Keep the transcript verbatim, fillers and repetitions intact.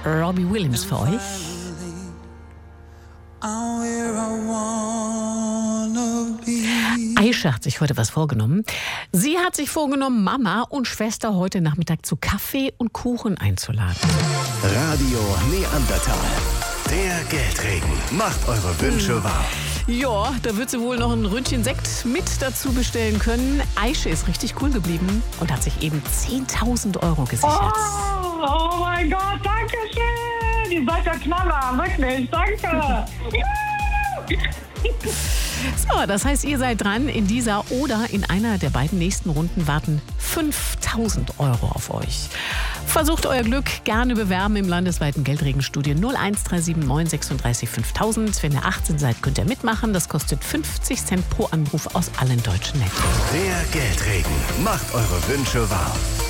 Robbie Williams für euch. Aisha hat sich heute was vorgenommen. Sie hat sich vorgenommen, Mama und Schwester heute Nachmittag zu Kaffee und Kuchen einzuladen. Radio Neandertal. Der Geldregen macht eure Wünsche wahr. Ja, da wird sie wohl noch ein Ründchen Sekt mit dazu bestellen können. Aisha ist richtig cool geblieben und hat sich eben zehntausend Euro gesichert. Oh, oh mein Gott, danke schön. Ihr seid der Knaller, wirklich, danke. So, das heißt, ihr seid dran. In dieser oder in einer der beiden nächsten Runden warten fünftausend Euro auf euch. Versucht euer Glück, gerne bewerben im landesweiten Geldregenstudio null eins drei sieben neun sechsunddreißig fünftausend. Wenn ihr achtzehn seid, könnt ihr mitmachen. Das kostet fünfzig Cent pro Anruf aus allen deutschen Netzen. Der Geldregen macht eure Wünsche wahr.